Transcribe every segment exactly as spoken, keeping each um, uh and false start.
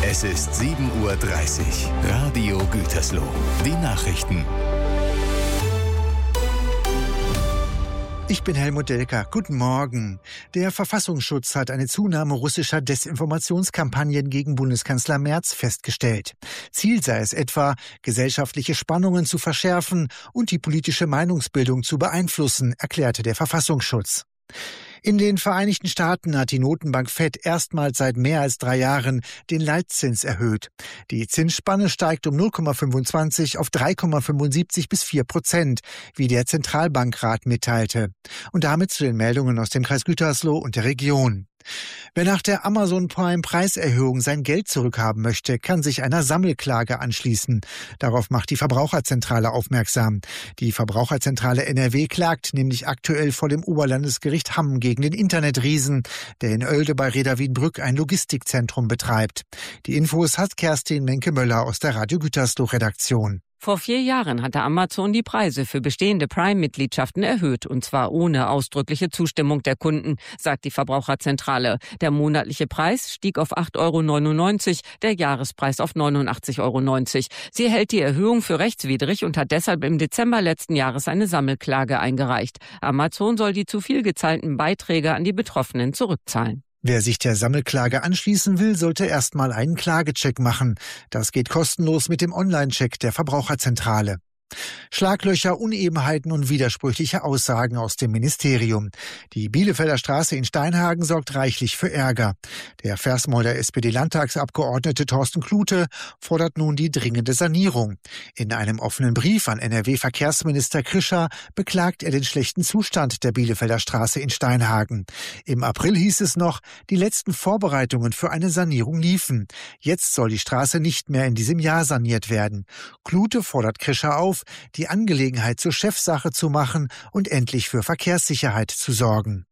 Es ist sieben Uhr dreißig. Radio Gütersloh. Die Nachrichten. Ich bin Helmut Delker. Guten Morgen. Der Verfassungsschutz hat eine Zunahme russischer Desinformationskampagnen gegen Bundeskanzler Merz festgestellt. Ziel sei es etwa, gesellschaftliche Spannungen zu verschärfen und die politische Meinungsbildung zu beeinflussen, erklärte der Verfassungsschutz. In den Vereinigten Staaten hat die Notenbank Fed erstmals seit mehr als drei Jahren den Leitzins erhöht. Die Zinsspanne steigt um null Komma fünfundzwanzig auf drei Komma fünfundsiebzig bis vier Prozent, wie der Zentralbankrat mitteilte. Und damit zu den Meldungen aus dem Kreis Gütersloh und der Region. Wer nach der Amazon Prime Preiserhöhung sein Geld zurückhaben möchte, kann sich einer Sammelklage anschließen. Darauf macht die Verbraucherzentrale aufmerksam. Die Verbraucherzentrale N R W klagt nämlich aktuell vor dem Oberlandesgericht Hamm gegen den Internetriesen, der in Oelde bei Reda Wiedenbrück ein Logistikzentrum betreibt. Die Infos hat Kerstin Menke-Möller aus der Radio Gütersloh Redaktion. Vor vier Jahren hatte Amazon die Preise für bestehende Prime-Mitgliedschaften erhöht, und zwar ohne ausdrückliche Zustimmung der Kunden, sagt die Verbraucherzentrale. Der monatliche Preis stieg auf acht Euro neunundneunzig, der Jahrespreis auf neunundachtzig Euro neunzig. Sie hält die Erhöhung für rechtswidrig und hat deshalb im Dezember letzten Jahres eine Sammelklage eingereicht. Amazon soll die zu viel gezahlten Beiträge an die Betroffenen zurückzahlen. Wer sich der Sammelklage anschließen will, sollte erstmal einen Klagecheck machen. Das geht kostenlos mit dem Online-Check der Verbraucherzentrale. Schlaglöcher, Unebenheiten und widersprüchliche Aussagen aus dem Ministerium. Die Bielefelder Straße in Steinhagen sorgt reichlich für Ärger. Der Versmolder S P D-Landtagsabgeordnete Thorsten Klute fordert nun die dringende Sanierung. In einem offenen Brief an N R W-Verkehrsminister Krischer beklagt er den schlechten Zustand der Bielefelder Straße in Steinhagen. Im April hieß es noch, die letzten Vorbereitungen für eine Sanierung liefen. Jetzt soll die Straße nicht mehr in diesem Jahr saniert werden. Klute fordert Krischer auf, die Angelegenheit zur Chefsache zu machen und endlich für Verkehrssicherheit zu sorgen.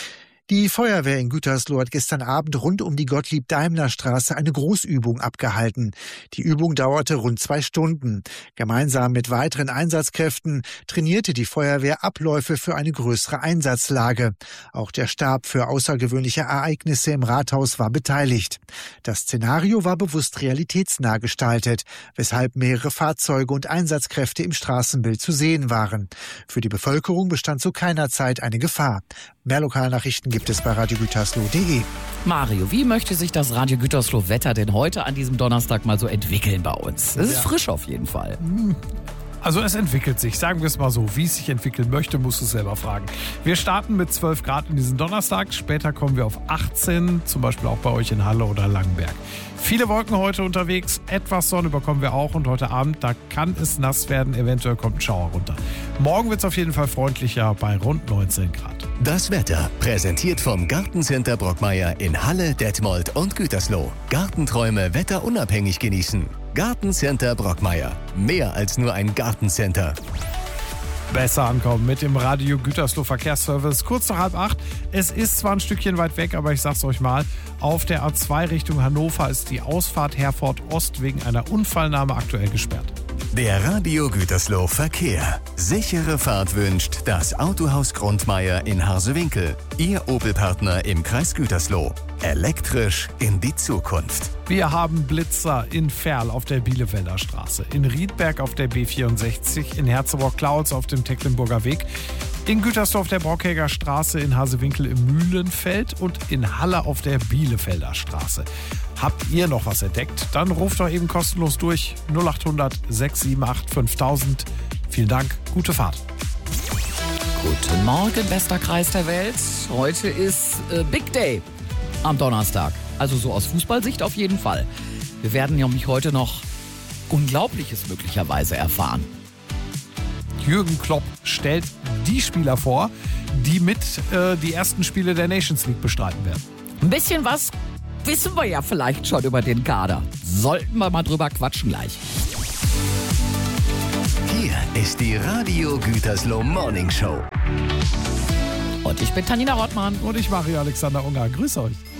Die Feuerwehr in Gütersloh hat gestern Abend rund um die Gottlieb-Daimler-Straße eine Großübung abgehalten. Die Übung dauerte rund zwei Stunden. Gemeinsam mit weiteren Einsatzkräften trainierte die Feuerwehr Abläufe für eine größere Einsatzlage. Auch der Stab für außergewöhnliche Ereignisse im Rathaus war beteiligt. Das Szenario war bewusst realitätsnah gestaltet, weshalb mehrere Fahrzeuge und Einsatzkräfte im Straßenbild zu sehen waren. Für die Bevölkerung bestand zu keiner Zeit eine Gefahr. Mehr Lokalnachrichten gibt es bei radio gütersloh punkt de. Mario, wie möchte sich das Radio Gütersloh Wetter denn heute an diesem Donnerstag mal so entwickeln bei uns? Es ist ja frisch auf jeden Fall. Also es entwickelt sich, sagen wir es mal so. Wie es sich entwickeln möchte, musst du es selber fragen. Wir starten mit zwölf Grad in diesen Donnerstag. Später kommen wir auf achtzehn, zum Beispiel auch bei euch in Halle oder Langenberg. Viele Wolken heute unterwegs, etwas Sonne bekommen wir auch. Und heute Abend, da kann es nass werden, eventuell kommt ein Schauer runter. Morgen wird es auf jeden Fall freundlicher bei rund neunzehn Grad. Das Wetter präsentiert vom Gartencenter Brockmeier in Halle, Detmold und Gütersloh. Gartenträume wetterunabhängig genießen. Gartencenter Brockmeier. Mehr als nur ein Gartencenter. Besser ankommen mit dem Radio Gütersloh Verkehrsservice. Kurz nach halb acht. Es ist zwar ein Stückchen weit weg, aber ich sag's euch mal. Auf der A zwei Richtung Hannover ist die Ausfahrt Herford Ost wegen einer Unfallnahme aktuell gesperrt. Der Radio Gütersloh Verkehr. Sichere Fahrt wünscht das Autohaus Grundmeier in Harsewinkel. Ihr Opel-Partner im Kreis Gütersloh. Elektrisch in die Zukunft. Wir haben Blitzer in Ferl auf der Bielefelder Straße, in Riedberg auf der B vierundsechzig, in Herzogenaurach-Klautz auf dem Tecklenburger Weg, in Gütersloh auf der Brockhager Straße, in Hasewinkel im Mühlenfeld und in Halle auf der Bielefelder Straße. Habt ihr noch was entdeckt? Dann ruft doch eben kostenlos durch null acht hundert sechs sieben acht fünftausend. Vielen Dank, gute Fahrt. Guten Morgen, bester Kreis der Welt. Heute ist äh, Big Day am Donnerstag. Also so aus Fußballsicht auf jeden Fall. Wir werden nämlich heute noch Unglaubliches möglicherweise erfahren. Jürgen Klopp stellt die Spieler vor, die mit äh, die ersten Spiele der Nations League bestreiten werden. Ein bisschen was wissen wir ja vielleicht schon über den Kader. Sollten wir mal drüber quatschen gleich. Hier ist die Radio Gütersloh Morning Show. Und ich bin Tanina Rottmann. Und ich Mario Alexander Unger. Grüß euch.